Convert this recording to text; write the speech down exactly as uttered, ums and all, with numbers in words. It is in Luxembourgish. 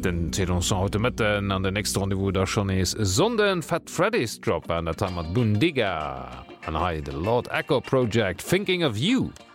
Den Telonson haute Mëtten an den nächste Rendezvous der schon is sonden Fat Freddy's Drop an der Tam mat Bundiga an hai de Lord Echo Project Thinking of You.